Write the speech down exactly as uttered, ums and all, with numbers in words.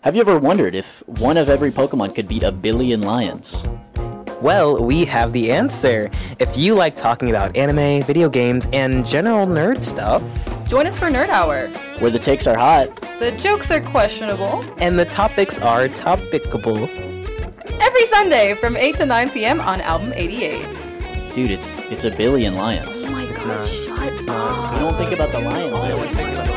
Have you ever wondered if one of every Pokemon could beat a billion lions? Well, we have the answer. If you like talking about anime, video games, and general nerd stuff, join us for Nerd Hour, where the takes are hot, the jokes are questionable, and the topics are topicable. Every Sunday from eight to nine p.m. on Album eighty-eight. Dude, it's it's a billion lions. Oh my It's god, not. shut It's up. not. You don't think about the lion. I don't think about the